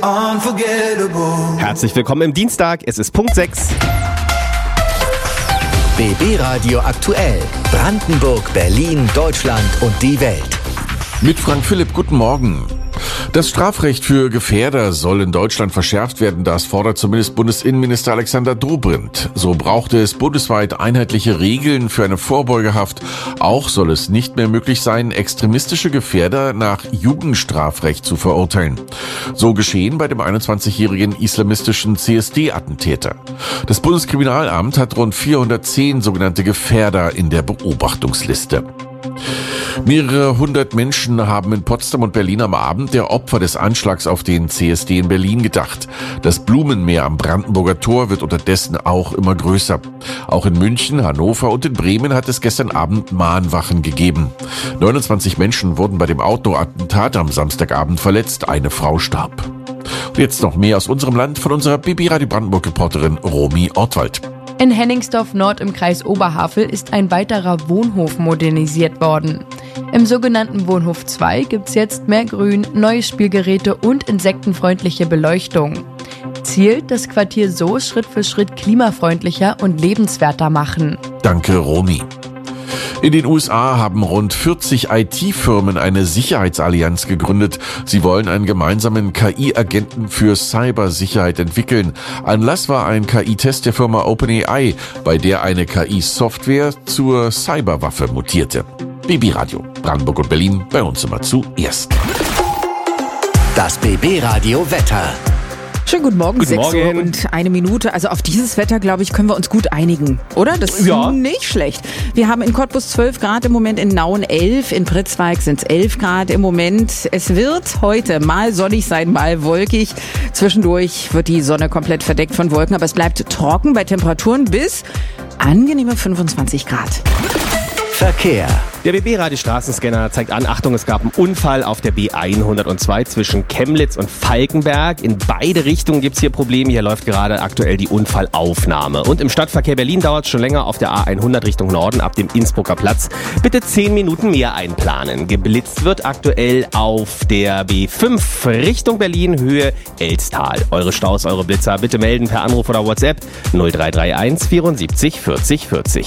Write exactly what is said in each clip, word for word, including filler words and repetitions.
Unforgettable. Herzlich willkommen im Dienstag, es ist Punkt sechs. B B Radio aktuell. Brandenburg, Berlin, Deutschland und die Welt. Mit Frank Philipp, guten Morgen. Das Strafrecht für Gefährder soll in Deutschland verschärft werden, das fordert zumindest Bundesinnenminister Alexander Dobrindt. So brauchte es bundesweit einheitliche Regeln für eine Vorbeugehaft. Auch soll es nicht mehr möglich sein, extremistische Gefährder nach Jugendstrafrecht zu verurteilen. So geschehen bei dem einundzwanzigjährigen islamistischen C S D-Attentäter. Das Bundeskriminalamt hat rund vierhundertzehn sogenannte Gefährder in der Beobachtungsliste. Mehrere hundert Menschen haben in Potsdam und Berlin am Abend der Opfer des Anschlags auf den C S D in Berlin gedacht. Das Blumenmeer am Brandenburger Tor wird unterdessen auch immer größer. Auch in München, Hannover und in Bremen hat es gestern Abend Mahnwachen gegeben. neunundzwanzig Menschen wurden bei dem Outdoor-Attentat am Samstagabend verletzt. Eine Frau starb. Und jetzt noch mehr aus unserem Land von unserer B B Radio Brandenburg-Reporterin Romy Ortwald. In Hennigsdorf Nord im Kreis Oberhavel ist ein weiterer Wohnhof modernisiert worden. Im sogenannten Wohnhof zwei gibt's jetzt mehr Grün, neue Spielgeräte und insektenfreundliche Beleuchtung. Ziel, das Quartier so Schritt für Schritt klimafreundlicher und lebenswerter machen. Danke, Romy. In den U S A haben rund vierzig I T-Firmen eine Sicherheitsallianz gegründet. Sie wollen einen gemeinsamen K I-Agenten für Cybersicherheit entwickeln. Anlass war ein K I-Test der Firma OpenAI, bei der eine K I-Software zur Cyberwaffe mutierte. B B Radio, Brandenburg und Berlin, bei uns immer zuerst. Das B B Radio Wetter. Schönen guten Morgen, Guten sechs Uhr Morgen. und eine Minute. Also auf dieses Wetter, glaube ich, können wir uns gut einigen, oder? Das ist Ja. nicht schlecht. Wir haben in Cottbus zwölf Grad im Moment, in Nauen elf, in Pritzwalk sind es elf Grad im Moment. Es wird heute mal sonnig sein, mal wolkig. Zwischendurch wird die Sonne komplett verdeckt von Wolken, aber es bleibt trocken bei Temperaturen bis angenehme fünfundzwanzig Grad. Verkehr. Der B B-Radio-Straßenscanner zeigt an, Achtung, es gab einen Unfall auf der B hundertzwei zwischen Chemnitz und Falkenberg. In beide Richtungen gibt's hier Probleme. Hier läuft gerade aktuell die Unfallaufnahme. Und im Stadtverkehr Berlin dauert es schon länger auf der A hundert Richtung Norden ab dem Innsbrucker Platz. Bitte zehn Minuten mehr einplanen. Geblitzt wird aktuell auf der B fünf Richtung Berlin, Höhe Elstal. Eure Staus, eure Blitzer bitte melden per Anruf oder WhatsApp null drei drei eins vierundsiebzig vierzig vierzig.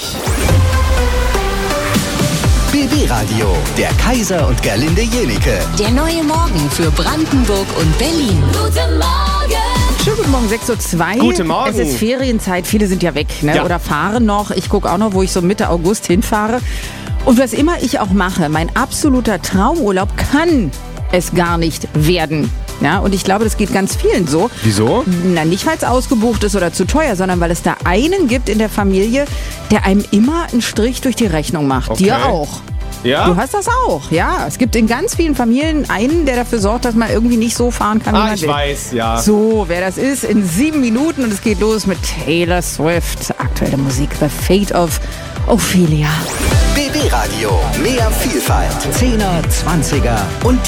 B B Radio, der Kaiser und Gerlinde Jenike. Der neue Morgen für Brandenburg und Berlin. Guten Morgen! Schönen guten Morgen, sechs Uhr zwei. Guten Morgen. Es ist Ferienzeit, viele sind ja weg, ne? Ja. Oder fahren noch. Ich gucke auch noch, wo ich so Mitte August hinfahre. Und was immer ich auch mache, mein absoluter Traumurlaub kann es gar nicht werden. Ja, und ich glaube, das geht ganz vielen so. Wieso? Na, nicht, weil es ausgebucht ist oder zu teuer, sondern weil es da einen gibt in der Familie, der einem immer einen Strich durch die Rechnung macht. Okay. Dir auch. Ja? Du hast das auch, ja. Es gibt in ganz vielen Familien einen, der dafür sorgt, dass man irgendwie nicht so fahren kann, wie Ah, man ich will. weiß, ja. So, wer das ist, in sieben Minuten und es geht los mit Taylor Swift. Aktuelle Musik, The Fate of Ophelia. B B Radio, mehr Vielfalt. Zehner, Zwanziger und